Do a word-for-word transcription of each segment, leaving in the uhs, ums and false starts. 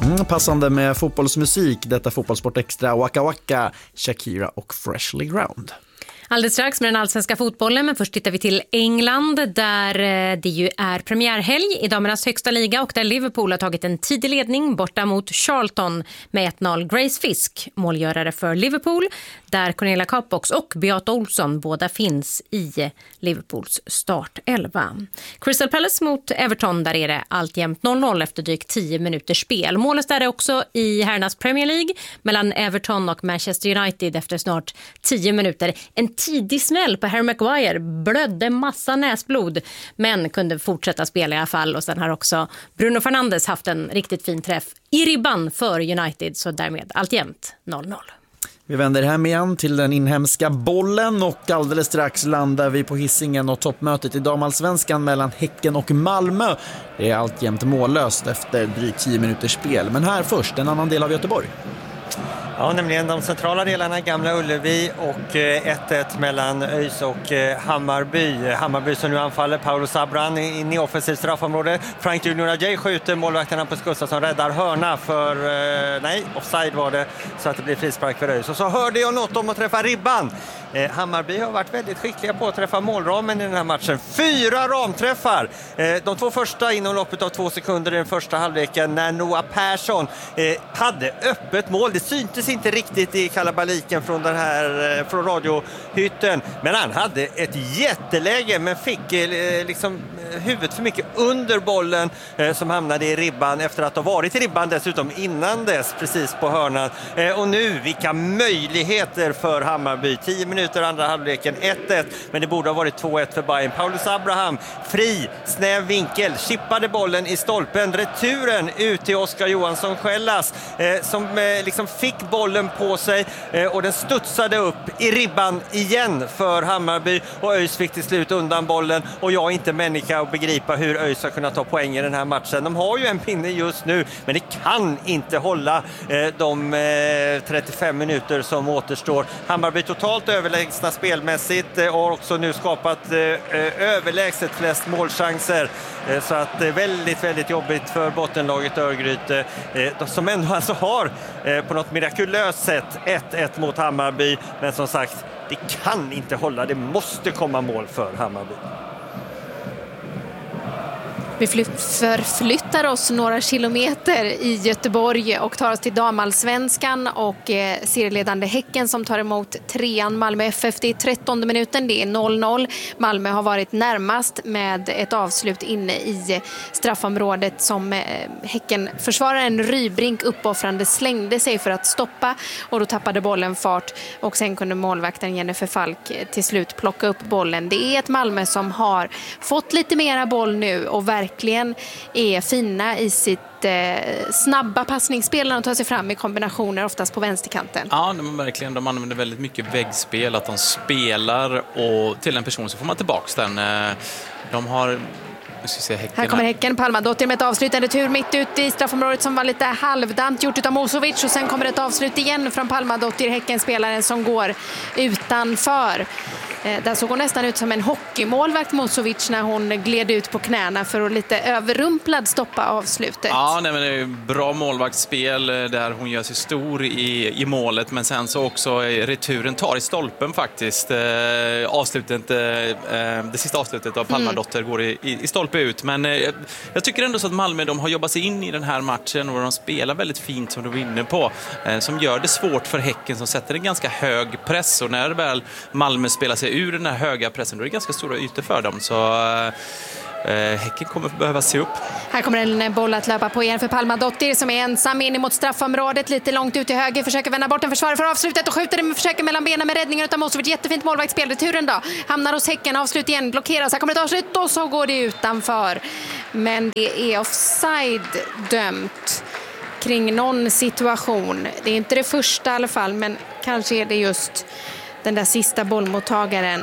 Mm, passande med fotbollsmusik, detta Fotbollssport Extra, Waka Waka, Shakira och Freshly Ground. Alldeles strax med den allsvenska fotbollen, men först tittar vi till England där det ju är premiärhelg i damernas högsta liga och där Liverpool har tagit en tidig ledning borta mot Charlton med ett noll. Grace Fisk, målgörare för Liverpool, där Cornelia Capox och Beata Olsson båda finns i Liverpools startelva. Crystal Palace mot Everton, där är det alltjämt noll noll efter drygt tio minuters spel. Målet är det också i herrarnas Premier League mellan Everton och Manchester United efter snart tio minuter. En tidig smäll på Harry Maguire, blödde massa näsblod men kunde fortsätta spela i alla fall, och sen har också Bruno Fernandes haft en riktigt fin träff i ribban för United, så därmed alltjämt noll noll. Vi vänder hem igen till den inhemska bollen och alldeles strax landar vi på Hisingen och toppmötet i damallsvenskan mellan Häcken och Malmö. Det är alltjämt mållöst efter drygt tio minuters spel, men här först en annan del av Göteborg. Ja, nämligen de centrala delarna, Gamla Ullevi och ett ett mellan ÖIS och Hammarby. Hammarby som nu anfaller, Paolo Sabran in i offensivt straffområde. Frank Junior Ajay skjuter, målvakten Hampus Gustafsson räddar hörna för, nej, offside var det, så att det blir frispark för ÖIS. Och så hörde jag något om att träffa ribban. Eh, Hammarby har varit väldigt skickliga på att träffa målramen i den här matchen. Fyra ramträffar! Eh, de två första inom loppet av två sekunder i den första halvleken när Noah Persson eh, hade öppet mål. Det syntes inte riktigt i kalabaliken från den här eh, från radiohytten. Men han hade ett jätteläge men fick eh, liksom huvudet för mycket under bollen eh, som hamnade i ribban efter att ha varit i ribban dessutom innan dess, precis på hörnan. Eh, och nu, vilka möjligheter för Hammarby. tio minuter andra halvleken, ett ett, men det borde ha varit två ett för Bayern. Paulus Abraham, fri, snäv vinkel, chippade bollen i stolpen, returen ut till Oskar Johansson Skällas eh, som eh, liksom fick bollen på sig eh, och den studsade upp i ribban igen för Hammarby, och ÖIS fick till slut undan bollen, och jag är inte människa att begripa hur ÖIS har kunnat ta poäng i den här matchen. De har ju en pinne just nu, men det kan inte hålla eh, de eh, trettiofem minuter som återstår. Hammarby totalt överlägsna spelmässigt och har också nu skapat eh, överlägset flest målchanser, eh, så att det är väldigt, väldigt jobbigt för bottenlaget Örgryte eh, som ändå alltså har eh, på något mirakulöst sätt ett ett mot Hammarby, men som sagt, det kan inte hålla, det måste komma mål för Hammarby. Vi förflyttar oss några kilometer i Göteborg och tar oss till damallsvenskan och eh, serieledande Häcken som tar emot trean Malmö F F. Det är trettonde minuten, det är noll noll. Malmö har varit närmast med ett avslut inne i straffområdet som eh, Häcken försvararen Rybrink uppoffrande slängde sig för att stoppa, och då tappade bollen fart och sen kunde målvakten Jennifer Falk till slut plocka upp bollen. Det är ett Malmö som har fått lite mera boll nu och verkligen är fina i sitt eh, snabba passningsspel när de tar sig fram i kombinationer, oftast på vänsterkanten. Ja, de, verkligen, de använder väldigt mycket väggspel, att de spelar och till en person så får man tillbaka den. De har... Här kommer Häcken, Palmadottir med ett avslutande tur mitt ut i straffområdet som var lite halvdant gjort av Mosovic, och sen kommer ett avslut igen från Palmadottir, Häcken-spelaren som går utanför. Där såg hon nästan ut som en hockeymålvakt Mosovic när hon gled ut på knäna för att lite överrumplad stoppa avslutet. Ja, nej, men det är bra målvaktsspel där hon gör sig stor i, i målet, men sen så också returen tar i stolpen faktiskt. Eh, avslutet, eh, det sista avslutet av Palmadottir mm. går i, i, i stolpe ut, men eh, jag tycker ändå så att Malmö, de har jobbat sig in i den här matchen och de spelar väldigt fint som du var inne på, eh, som gör det svårt för Häcken som sätter en ganska hög press, och när väl Malmö spelar sig ur den här höga pressen, då är det ganska stora ytor för dem, så eh, Häcken kommer behöva se upp. Här kommer en boll att löpa på igen för Palmadottir som är ensam in mot straffområdet, lite långt ut till höger, försöker vända bort en försvarare för avslutet och skjuter den, försöker mellan benen med räddningen utav Mosovic. Jättefint målvaktsspel. Returen då hamnar hos Häcken, avslut igen, blockeras. Här kommer ett avslut och så går det utanför, men det är offside dömt kring någon situation. Det är inte det första i alla fall, men kanske är det just den där sista bollmottagaren.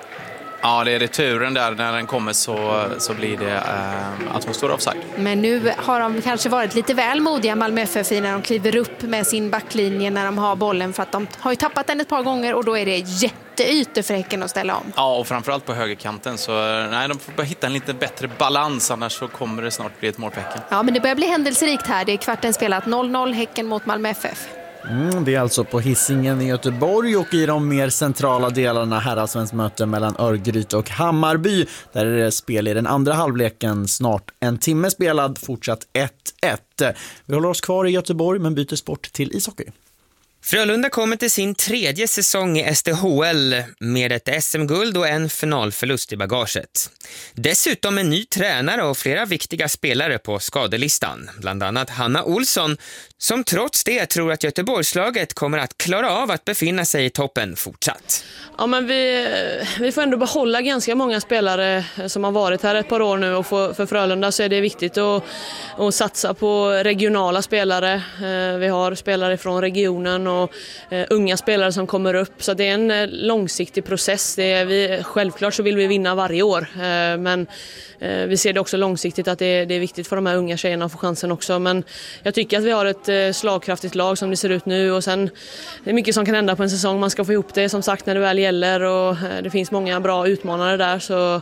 Ja, det är returen där, när den kommer så, så blir det eh, att hon står offside. Men nu har de kanske varit lite väl modiga, Malmö F F, när de kliver upp med sin backlinje när de har bollen, för att de har ju tappat den ett par gånger, och då är det jätte lite ytor för Häcken att ställa om. Ja, och framförallt på högerkanten. Så nej, de får bara hitta en lite bättre balans, annars så kommer det snart bli ett mål på Häcken. Ja, men det börjar bli händelserikt här. Det är kvarten spelat noll noll Häcken mot Malmö F F. Mm, det är alltså på Hisingen i Göteborg, och i de mer centrala delarna herrallsvenskt möte mellan Örgryte och Hammarby. Där är det spel i den andra halvleken, snart en timme spelad, fortsatt ett ett. Vi håller oss kvar i Göteborg men byter sport till ishockey. Frölunda kommer till sin tredje säsong i S D H L med ett S M-guld och en finalförlust i bagaget. Dessutom en ny tränare och flera viktiga spelare på skadelistan. Bland annat Hanna Olsson, som trots det tror att Göteborgslaget kommer att klara av att befinna sig i toppen fortsatt. Ja, men vi, vi får ändå behålla ganska många spelare som har varit här ett par år nu, och för, för Frölunda så är det viktigt att, att satsa på regionala spelare. Vi har spelare från regionen och unga spelare som kommer upp, så det är en långsiktig process. Det är vi, självklart så vill vi vinna varje år, men vi ser det också långsiktigt att det är, det är viktigt för de här unga tjejerna att få chansen också. Men jag tycker att vi har ett slagkraftigt lag som det ser ut nu, och sen det är mycket som kan hända på en säsong. Man ska få ihop det som sagt när det väl gäller, och det finns många bra utmanare där, så,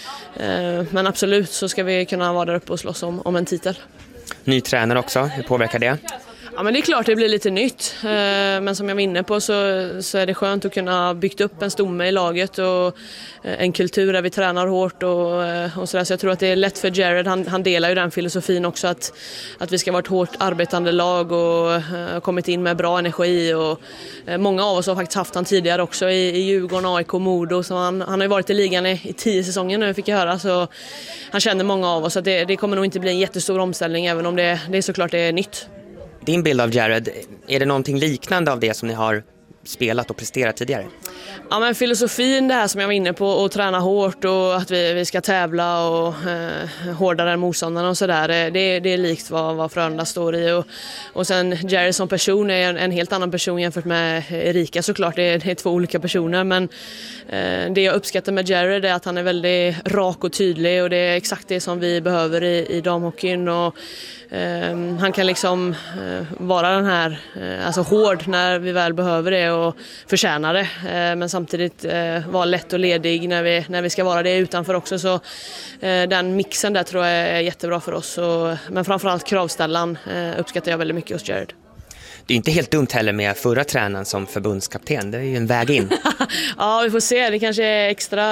men absolut så ska vi kunna vara där uppe och slåss om, om en titel. Ny tränare också, hur påverkar det? Ja, men det är klart det blir lite nytt, men som jag var inne på så, så är det skönt att kunna byggt upp en stomme i laget och en kultur där vi tränar hårt och, och sådär. Så jag tror att det är lätt för Jared, han, han delar ju den filosofin också, att, att vi ska vara ett hårt arbetande lag och uh, kommit in med bra energi, och uh, många av oss har faktiskt haft han tidigare också i, i Djurgården, A I K, Modo, så han, han har ju varit i ligan i, i tio säsonger nu, fick jag höra, så han känner många av oss, så det, det kommer nog inte bli en jättestor omställning, även om det, det är såklart det är nytt. Din bild av Jared, är det någonting liknande av det som ni har spelat och presterat tidigare? Ja, men filosofin det här som jag var inne på, att träna hårt och att vi, vi ska tävla och eh, hårdare än motståndarna och sådär, det, det är likt vad, vad Frölunda står i, och, och sen Jared som person är en, en helt annan person jämfört med Erika, såklart det är, det är två olika personer, men eh, det jag uppskattar med Jared är att han är väldigt rak och tydlig, och det är exakt det som vi behöver i, i damhockeyn, och eh, han kan liksom eh, vara den här eh, alltså hård när vi väl behöver det och förtjänar det, eh, men samtidigt eh, vara lätt och ledig när vi, när vi ska vara det utanför också, så eh, den mixen där tror jag är jättebra för oss, och, men framförallt kravställan eh, uppskattar jag väldigt mycket hos Jared. Det är inte helt dumt heller med förra tränaren som förbundskapten. Det är ju en väg in. Ja, vi får se. Det kanske är extra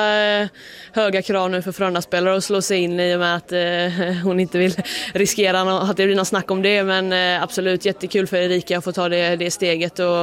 höga krav nu för Frölunda-spelare att slå sig in, i och med att eh, hon inte vill riskera att det blir något snack om det. Men eh, absolut jättekul för Erika att få ta det, det steget, och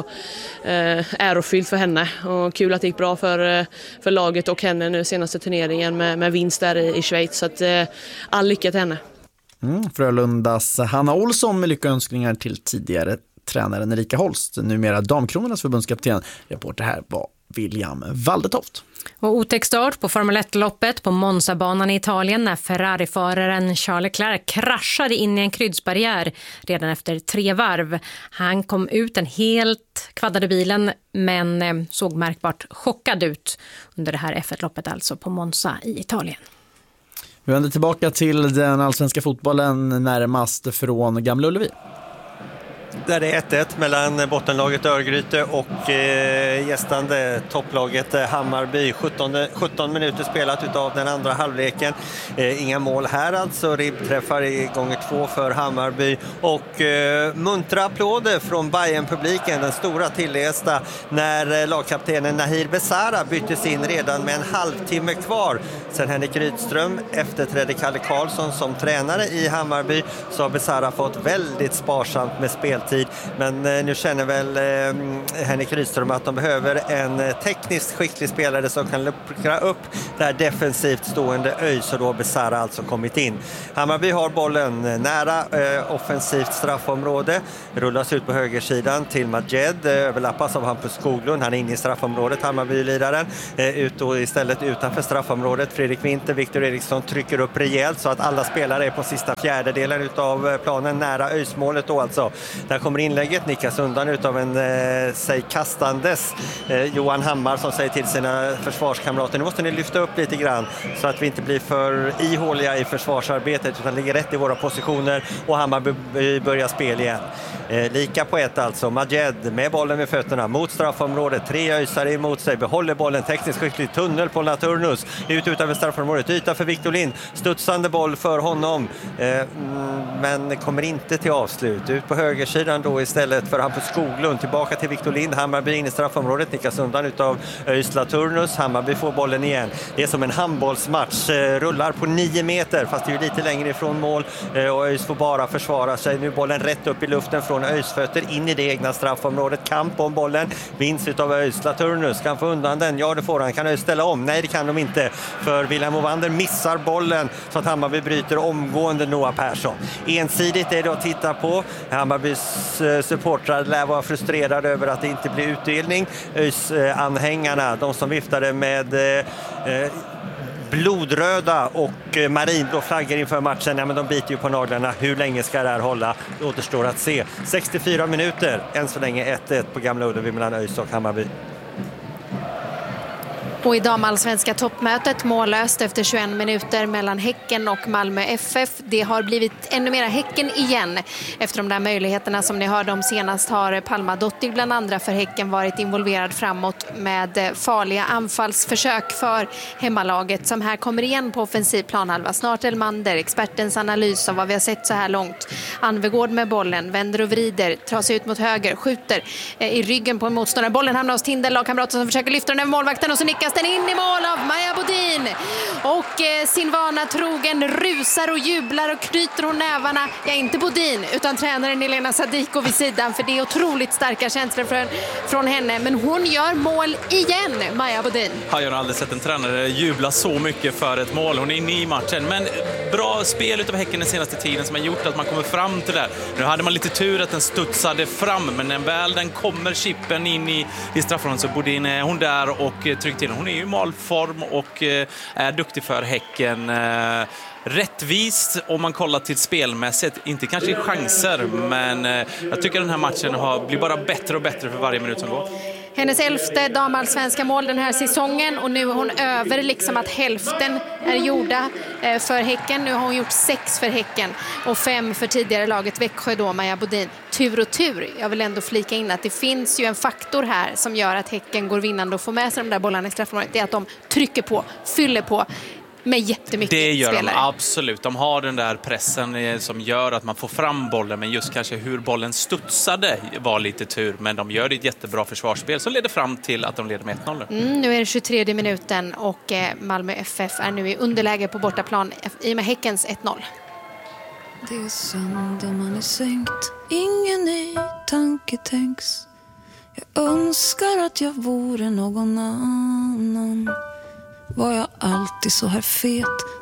eh, ärofyllt för henne. Och kul att det gick bra för, för laget och henne nu senaste turneringen med, med vinst där i, i Schweiz. Så att, eh, all lycka till henne. Mm, Frölundas Hanna Olsson med lyckönskningar till tidigare tränaren Erika Holst, numera Damkronornas förbundskapten. Reporter här var William Valdetoft. Och otäck start på Formel ett-loppet på Monza-banan i Italien när Ferrari-föraren Charles Leclerc kraschade in i en kryddsbarriär redan efter tre varv. Han kom ut den helt kvaddade bilen, men såg märkbart chockad ut under det här F ett-loppet, alltså på Monza i Italien. Vi vänder tillbaka till den allsvenska fotbollen, närmast från Gamla Ullevi. Där är ett ett mellan bottenlaget Örgryte och eh, gästande topplaget eh, Hammarby. sjutton, sjutton minuter spelat utav den andra halvleken. Eh, inga mål här alltså. Ribbträffar i gånger två för Hammarby. Och eh, muntra applåder från Bayern-publiken. Den stora tilllästa när eh, lagkaptenen Nahir Besara byttes in redan med en halvtimme kvar. Sen Henrik Rydström efterträdde Kalle Karlsson som tränare i Hammarby, så har Besara fått väldigt sparsamt med spel. Men eh, nu känner väl eh, Henrik Rydström att de behöver en eh, tekniskt skicklig spelare som kan luckra upp där defensivt stående ÖIS, och då Besara alltså kommit in. Hammarby har bollen nära eh, offensivt straffområde, rullas ut på högersidan till Majed, eh, överlappas av Hampus Skoglund, han är inne i straffområdet, Hammarby-lidaren, eh, ut och istället utanför straffområdet. Fredrik Winter, Viktor Eriksson trycker upp rejält så att alla spelare är på sista fjärdedelen utav planen nära ÖIS-målet då alltså. Där Där kommer inlägget, nickas undan utav en eh, sig kastandes eh, Johan Hammar som säger till sina försvarskamrater: nu måste ni lyfta upp lite grann så att vi inte blir för ihåliga i försvarsarbetet utan ligger rätt i våra positioner, och Hammarby börjar spel igen. Eh, lika på ett alltså. Majed med bollen med fötterna mot straffområdet. Tre öjsare emot sig. Behåller bollen. Tekniskt skicklig tunnel på Laturnus. Ut utanför straffområdet. Yta för Victor Lind. Studsande boll för honom. Eh, men kommer inte till avslut. Ut på högersidan då istället för Hampus Skoglund. Tillbaka till Victor Lind. Hammarby in i straffområdet. Nickas undan utav ÖIS Laturnus. Hammarby får bollen igen. Det är som en handbollsmatch. Eh, rullar på nio meter. Fast det är ju lite längre ifrån mål. Eh, och ÖIS får bara försvara sig. Nu bollen rätt upp i luften från ÖIS fötter in i det egna straffområdet. Kamp om bollen. Vinst utav ÖIS. Laturnus kan få undan den. Ja, det får han. Kan ÖIS ställa om? Nej, det kan de inte. För William Ovander missar bollen så att Hammarby bryter omgående Noah Persson. Ensidigt är det att titta på. Hammarbys supportrar lär vara frustrerade över att det inte blir utdelning. ÖIS-anhängarna, de som viftade med eh, blodröda och marinblå flaggor inför matchen, ja, men de biter ju på naglarna. Hur länge ska det här hålla? Det återstår att se. sextiofyra minuter, än så länge ett ett på Gamla Ullevi mellan ÖIS och Hammarby. Och i damallsvenska toppmötet mållöst efter tjugoen minuter mellan Häcken och Malmö F F. Det har blivit ännu mera Häcken igen. Efter de där möjligheterna som ni hörde om senast har Palma Dottir bland andra för Häcken varit involverad framåt med farliga anfallsförsök för hemmalaget som här kommer igen på offensiv planhalva. Snart Elmander, expertens analys av vad vi har sett så här långt. Anvegård med bollen, vänder och vrider, tar sig ut mot höger, skjuter i ryggen på en motståndare. Bollen hamnar hos Tindel, lagkamrater som försöker lyfta den över målvakten och så nickas den in i mål av Maja Bodin. Och eh, sin vana trogen rusar och jublar och knyter hon nävarna. Ja, inte Bodin utan tränaren Elena Sadiko vid sidan, för det är otroligt starka känslor från, från henne. Men hon gör mål igen, Maja Bodin. Ja, jag har aldrig sett en tränare jubla så mycket för ett mål. Hon är inne i matchen. Men bra spel utav Häcken den senaste tiden som har gjort att man kommer fram till det där. Nu hade man lite tur att den studsade fram, men när väl den kommer chippen in i, i straffområdet så Bodin är hon där och trycker till. Hon är i målform och är duktig för Häcken. Rättvist om man kollar till spelmässigt, inte kanske i chanser, men jag tycker den här matchen har blivit bara bättre och bättre för varje minut som går. Hennes elfte damallsvenska mål den här säsongen, och nu är hon över liksom att hälften är gjorda för Häcken. Nu har hon gjort sex för Häcken och fem för tidigare laget Växjö då, Maja Bodin. Tur och tur, jag vill ändå flika in att det finns ju en faktor här som gör att Häcken går vinnande och får med sig de där bollarna i straffområdet. Det är att de trycker på, fyller på med jättemycket det gör spelare. De, absolut. De har den där pressen som gör att man får fram bollen, men just kanske hur bollen studsade var lite tur, men de gör ett jättebra försvarsspel som leder fram till att de leder med ett noll. Mm, nu är det tjugotredje minuten och Malmö F F är nu i underläge på bortaplan i och med Häckens ett noll. Det är söndag, man är sänkt, ingen ny tanke tänks. Jag önskar att jag vore någon annan. Var jag alltid så här fet?